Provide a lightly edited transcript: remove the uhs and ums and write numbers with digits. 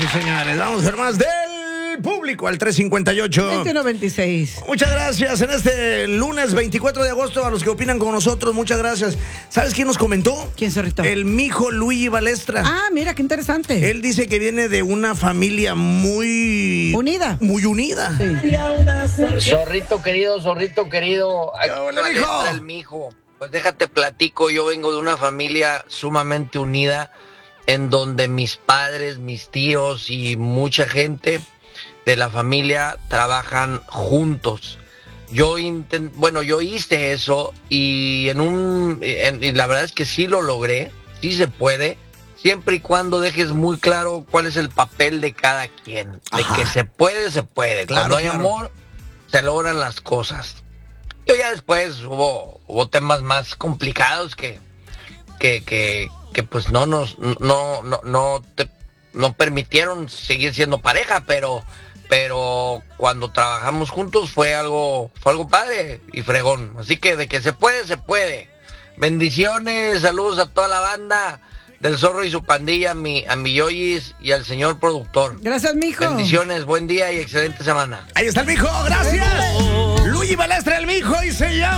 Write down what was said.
señores. Vamos a ver más del público al 358-2096. Muchas gracias en este lunes 24 de agosto a los que opinan con nosotros. Muchas gracias. ¿Sabes quién nos comentó? ¿Quién, Zorrito? El mijo Luigi Balestra. Ah, mira, qué interesante. Él dice que viene de una familia muy... unida. Muy unida. Sí. Zorrito querido. Hola, mijo. El mijo. Pues déjate platico, yo vengo de una familia sumamente unida en donde mis padres, mis tíos y mucha gente de la familia trabajan juntos. Yo hice eso y y la verdad es que sí lo logré, sí se puede, siempre y cuando dejes muy claro cuál es el papel de cada quien. Ajá. De que se puede, se puede. Claro, Cuando hay claro. amor, se logran las cosas. Yo ya después hubo temas más complicados que pues no permitieron seguir siendo pareja, pero cuando trabajamos juntos fue algo padre y fregón. Así que de que se puede, se puede. Bendiciones, saludos a toda la banda del Zorro y su pandilla, a mi Yoyis y al señor productor. Gracias, mijo. Bendiciones, buen día y excelente semana. Ahí está el mijo, gracias. Luigi Balestra, el mijo, y se llama...